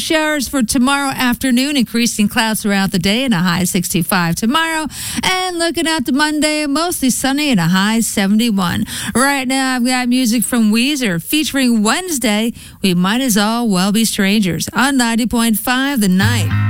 showers for tomorrow afternoon, increasing clouds throughout the day and a high 65 tomorrow. And looking out to Monday, mostly sunny and a high 71. Right now, I've got music from Weezer featuring Wednesday. We might as well be strangers on 90.5 The Night.